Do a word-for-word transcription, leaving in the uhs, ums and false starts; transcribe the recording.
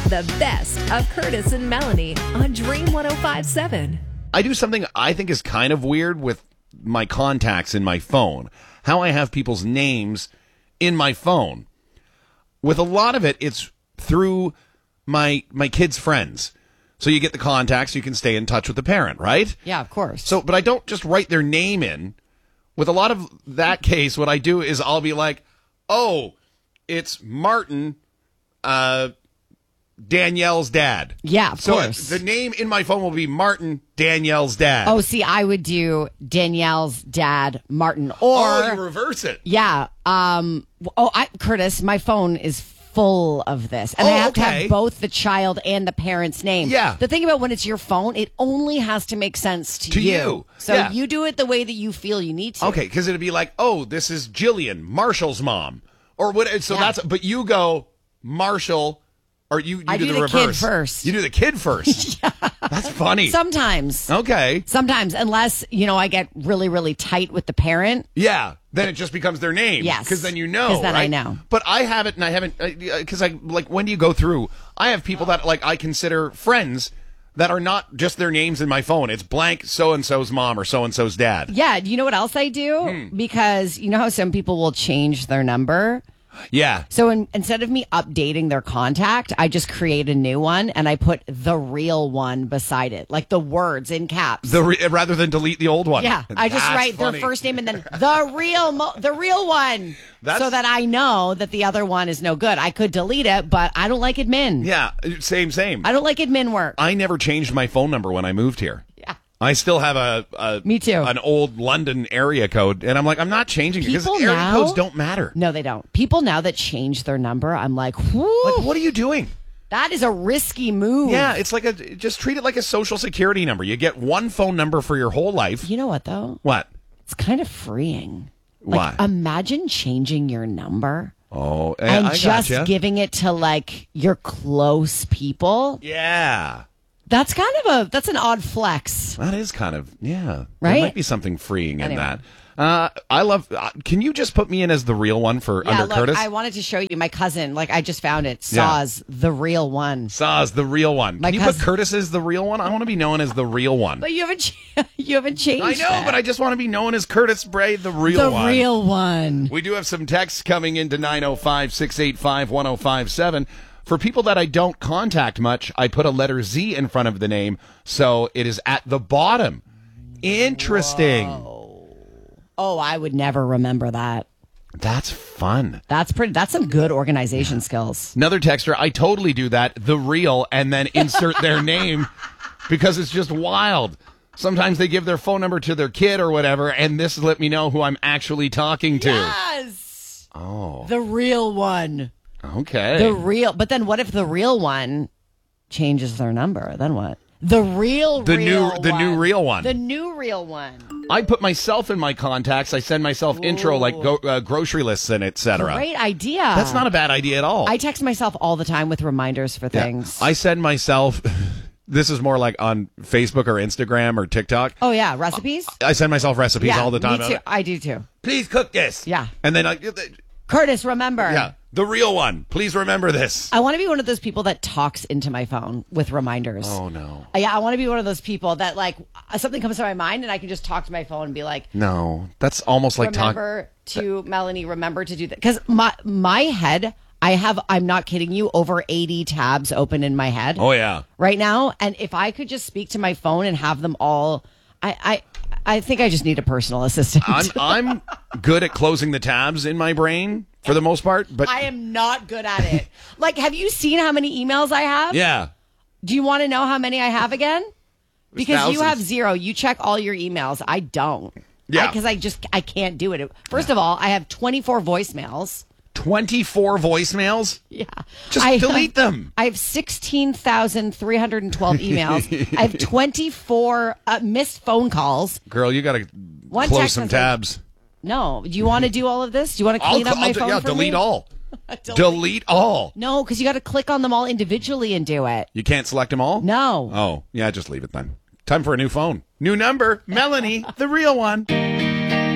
The best of Curtis and Melanie on Dream one oh five point seven. I do something I think is kind of weird with my contacts in my phone. How I have people's names in my phone. With a lot of it, it's through my my kids' friends. So you get the contacts, you can stay in touch with the parent, right? Yeah, of course. So, but I don't just write their name in. With a lot of that case, what I do is I'll be like, oh, it's Martin, uh, Danielle's dad. Yeah, of so course. So the name in my phone will be Martin, Danielle's dad. Oh, see, I would do Danielle's dad, Martin, or oh, you reverse it. Yeah. Um. Oh, I, Curtis, my phone is full of this, and oh, I have okay. to have both the child and the parent's name. Yeah. The thing about when it's your phone, it only has to make sense to, to you. you. So yeah. you do it the way that you feel you need to. Okay, because it'd be like, oh, this is Jillian, Marshall's mom, or what? So Yeah. that's. But you go Marshall. Or you, you I do, do the, the reverse. kid first. You do the kid first. Yeah. That's funny. Sometimes. Okay. Sometimes, unless, you know, I get really, really tight with the parent. Yeah. Then it just becomes their name. Yes. Because then you know. Because then right? I know. But I haven't, and I haven't, because I, like, when do you go through? I have people that, like, I consider friends that are not just their names in my phone. It's blank so-and-so's mom or so-and-so's dad. Yeah. Do you know what else I do? Hmm. Because you know how some people will change their number? Yeah. So in, instead of me updating their contact, I just create a new one and I put the real one beside it, like the words in caps. The re- rather than delete the old one. Yeah, I just That's write funny. their first name and then the real, mo- the real one, That's- so that I know that the other one is no good. I could delete it, but I don't like admin. Yeah. Same, same. I don't like admin work. I never changed my phone number when I moved here. Yeah. I still have a, a Me too. an old London area code, and I'm like, I'm not changing it because People area now- codes don't matter. No, they don't. People now that change their number, I'm like, whoo, Like, what are you doing? that is a risky move. Yeah, it's like a just treat it like a social security number. You get one phone number for your whole life. You know what though? What? It's kind of freeing. Like, Why? imagine changing your number. Oh, And I just gotcha. giving it to like your close people. Yeah, That's kind of a that's an odd flex. that is kind of yeah. Right? There might be something freeing in Anyway. that. Uh, I love. Uh, can you just put me in as the real one for Yeah, under look, Curtis? I wanted to show you my cousin. Like I just found it. Yeah. Saw's the real one. Saz, the real one. My Can you cousin- put Curtis as the real one? I want to be known as the real one. But you haven't ch- you haven't changed. I know, that. but I just want to be known as Curtis Bray, the real the one. real one. We do have some texts coming into nine oh five, six eight five, one oh five seven. For people that I don't contact much, I put a letter Z in front of the name, so it is at the bottom. Interesting. Whoa. Oh, I would never remember that. That's fun. That's pretty. That's some good organization skills. Another texter, I totally do that, the real, and then insert their name because it's just wild. Sometimes they give their phone number to their kid or whatever, and this let me know who I'm actually talking to. Yes. Oh, The real one. okay. The real. But then what if the real one changes their number? Then what? The real, The real new- the new one. real one. The new real one. I put myself in my contacts. I send myself intro like go, uh, grocery lists and et cetera. Great idea. That's not a bad idea at all. I text myself all the time with reminders for Yeah. things. I send myself. This is more like on Facebook or Instagram or TikTok. oh yeah, recipes. I send myself recipes yeah, all the time. Me too. I do too. Please cook this. Yeah. And then I, Curtis, remember. yeah, the real one. Please remember this. I want to be one of those people that talks into my phone with reminders. Oh no. Uh, Yeah, I want to be one of those people that like uh, something comes to my mind and I can just talk to my phone and be like, No, that's almost like talk. remember to Melanie, remember to do that. Because my my head, I have, I'm not kidding you, over eighty tabs open in my head Oh yeah. right now. And if I could just speak to my phone and have them all, I I, I think I just need a personal assistant. I'm I'm good at closing the tabs in my brain for the most part, but I am not good at it. Like, have you seen how many emails I have? yeah. Do you want to know how many I have again? Because you thousands. have zero. You check all your emails. I don't. Yeah. Because I, just, I can't do it. First of all, I have twenty-four voicemails. twenty-four voicemails? Yeah. Just I, delete them. I have sixteen thousand three hundred twelve emails. I have twenty-four uh, missed phone calls. Girl, you got to One close text some message. tabs. No. Do you want to do all of this? Do you want to I'll, clean up I'll my do- phone yeah, for delete me? all. delete. Delete all. No, because you got to click on them all individually and do it. You can't select them all? No. Oh, yeah, just leave it then. Time for a new phone. New number, Melanie, the real one.